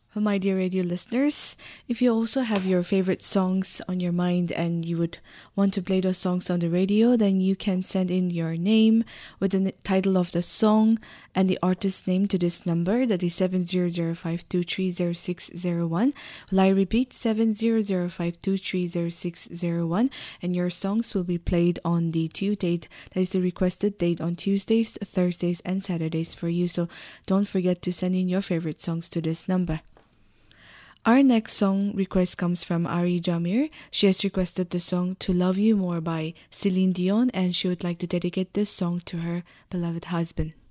Well, my dear radio listeners, if you also have your favorite songs on your mind and you would want to play those songs on the radio, then you can send in your name with the title of the song and the artist's name to this number, that is 700-523-0601. Will I repeat? 700-523-0601, and your songs will be played on the due date, that is the requested date, on Tuesdays, Thursdays, and Saturdays for you. So don't forget to send in your favorite songs to this number. Our next song request comes from Ari Jamir. She has requested the song To Love You More by Celine Dion, and she would like to dedicate this song to her beloved husband.